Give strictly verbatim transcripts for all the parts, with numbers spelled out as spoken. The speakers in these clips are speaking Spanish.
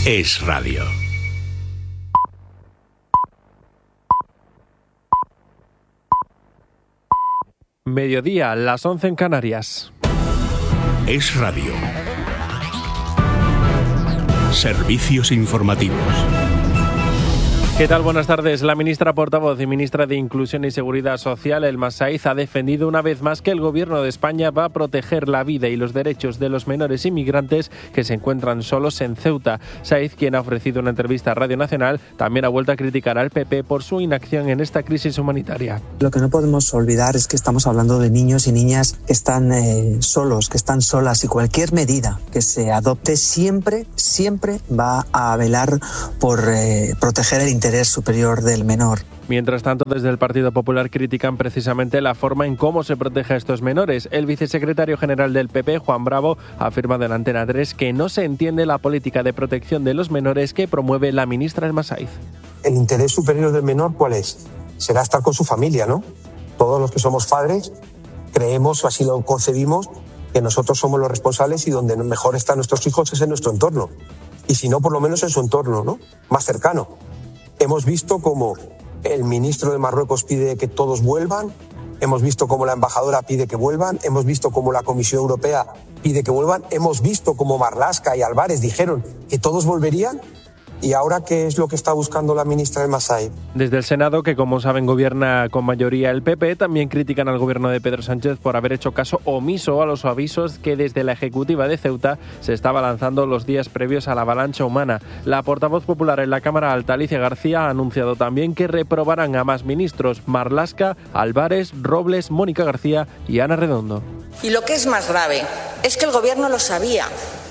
Es Radio. Mediodía, las once en Canarias. Es Radio. Servicios informativos. ¿Qué tal? Buenas tardes. La ministra portavoz y ministra de Inclusión y Seguridad Social, Elma Saiz, ha defendido una vez más que el Gobierno de España va a proteger la vida y los derechos de los menores inmigrantes que se encuentran solos en Ceuta. Saiz, quien ha ofrecido una entrevista a Radio Nacional, también ha vuelto a criticar al P P por su inacción en esta crisis humanitaria. Lo que no podemos olvidar es que estamos hablando de niños y niñas que están eh, solos, que están solas, y cualquier medida que se adopte siempre, siempre va a velar por eh, proteger el interés interés superior del menor. Mientras tanto, desde el Partido Popular critican precisamente la forma en cómo se protege a estos menores. El vicesecretario general del P P, Juan Bravo, ha afirmado en Antena tres que no se entiende la política de protección de los menores que promueve la ministra Elma Saiz. El interés superior del menor, ¿cuál es? Será estar con su familia, ¿no? Todos los que somos padres creemos, o así lo concebimos, que nosotros somos los responsables y donde mejor están nuestros hijos es en nuestro entorno. Y si no, por lo menos en su entorno, ¿no? Más cercano. Hemos visto cómo el ministro de Marruecos pide que todos vuelvan, hemos visto cómo la embajadora pide que vuelvan, hemos visto cómo la Comisión Europea pide que vuelvan, hemos visto cómo Marlaska y Álvarez dijeron que todos volverían. ¿Y ahora qué es lo que está buscando la ministra Elma Saiz? Desde el Senado, que como saben gobierna con mayoría el P P, también critican al gobierno de Pedro Sánchez por haber hecho caso omiso a los avisos que desde la Ejecutiva de Ceuta se estaba lanzando los días previos a la avalancha humana. La portavoz popular en la Cámara Alta, Alicia García, ha anunciado también que reprobarán a más ministros: Marlaska, Álvarez, Robles, Mónica García y Ana Redondo. Y lo que es más grave es que el gobierno lo sabía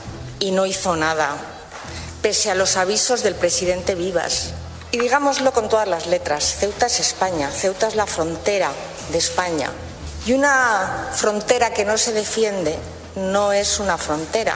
y no hizo nada, pese a los avisos del presidente Vivas. Y digámoslo con todas las letras, Ceuta es España, Ceuta es la frontera de España. Y una frontera que no se defiende no es una frontera,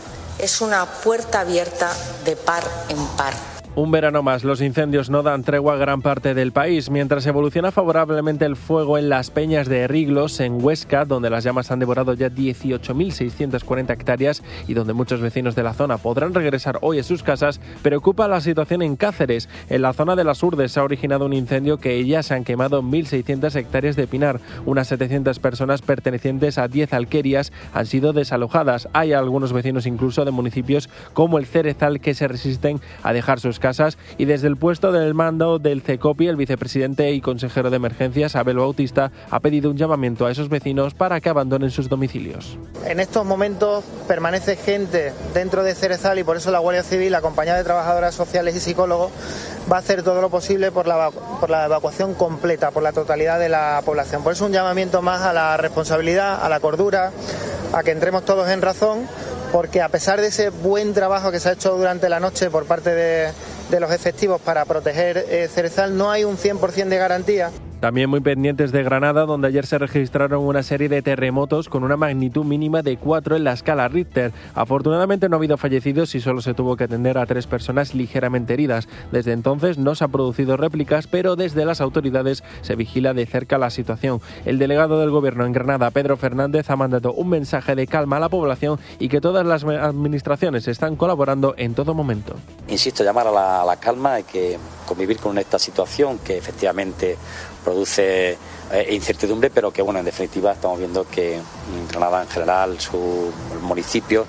es una puerta abierta de par en par. Un verano más, los incendios no dan tregua a gran parte del país. Mientras evoluciona favorablemente el fuego en las peñas de Riglos, en Huesca, donde las llamas han devorado ya dieciocho mil seiscientas cuarenta hectáreas y donde muchos vecinos de la zona podrán regresar hoy a sus casas, preocupa la situación en Cáceres. En la zona de las Urdes se ha originado un incendio que ya se han quemado mil seiscientas hectáreas de pinar. Unas setecientas personas pertenecientes a diez alquerías han sido desalojadas. Hay algunos vecinos incluso de municipios como el Cerezal que se resisten a dejar sus casas, y desde el puesto del mando del CECOPI, el vicepresidente y consejero de emergencias, Abel Bautista, ha pedido un llamamiento a esos vecinos para que abandonen sus domicilios. En estos momentos permanece gente dentro de Cerezal y por eso la Guardia Civil, acompañada de trabajadoras sociales y psicólogos, va a hacer todo lo posible por la, por la evacuación completa, por la totalidad de la población. Por eso un llamamiento más a la responsabilidad, a la cordura, a que entremos todos en razón, porque a pesar de ese buen trabajo que se ha hecho durante la noche por parte de, de los efectivos para proteger eh, Cerezal, no hay un cien por ciento de garantía. También muy pendientes de Granada, donde ayer se registraron una serie de terremotos con una magnitud mínima de cuatro en la escala Richter. Afortunadamente no ha habido fallecidos y solo se tuvo que atender a tres personas ligeramente heridas. Desde entonces no se han producido réplicas, pero desde las autoridades se vigila de cerca la situación. El delegado del Gobierno en Granada, Pedro Fernández, ha mandado un mensaje de calma a la población y que todas las administraciones están colaborando en todo momento. Insisto, llamar a la, a la calma, hay que convivir con esta situación que efectivamente produce eh, incertidumbre, pero que bueno, en definitiva estamos viendo que Granada en general, su municipio,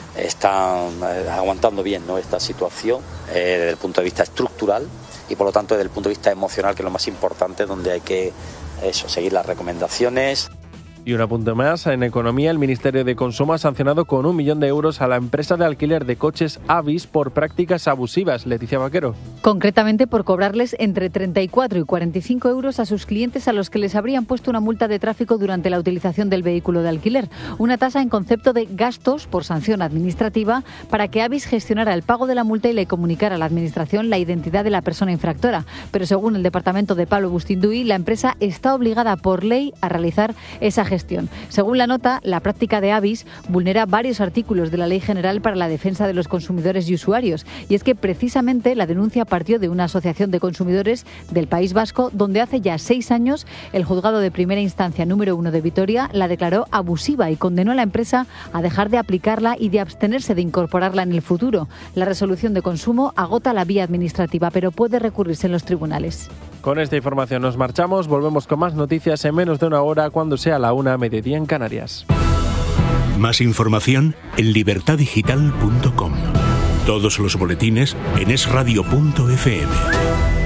están eh, aguantando bien, ¿no?, esta situación eh, desde el punto de vista estructural y por lo tanto desde el punto de vista emocional, que es lo más importante, donde hay que eso, seguir las recomendaciones. Y un apunte más, en economía, el Ministerio de Consumo ha sancionado con un millón de euros a la empresa de alquiler de coches Avis por prácticas abusivas. Leticia Vaquero. Concretamente por cobrarles entre treinta y cuatro y cuarenta y cinco euros a sus clientes a los que les habrían puesto una multa de tráfico durante la utilización del vehículo de alquiler. Una tasa en concepto de gastos por sanción administrativa para que Avis gestionara el pago de la multa y le comunicara a la Administración la identidad de la persona infractora. Pero según el departamento de Pablo Bustinduy, la empresa está obligada por ley a realizar esa gestión gestión. Según la nota, la práctica de Avis vulnera varios artículos de la Ley General para la Defensa de los Consumidores y Usuarios. Y es que precisamente la denuncia partió de una asociación de consumidores del País Vasco, donde hace ya seis años el juzgado de primera instancia número uno de Vitoria la declaró abusiva y condenó a la empresa a dejar de aplicarla y de abstenerse de incorporarla en el futuro. La resolución de consumo agota la vía administrativa, pero puede recurrirse en los tribunales. Con esta información nos marchamos, volvemos con más noticias en menos de una hora cuando sea la una, mediodía en Canarias. Más información en libertad digital punto com. Todos los boletines en es radio punto efe eme.